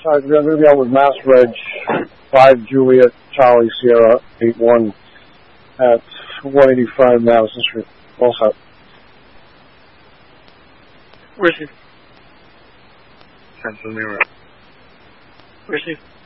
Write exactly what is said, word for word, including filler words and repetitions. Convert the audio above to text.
Sorry, we're going to be out with Mass Reg five Juliet Charlie Sierra eight one at one eighty-five Madison Street. All set. Where's he? Where's he?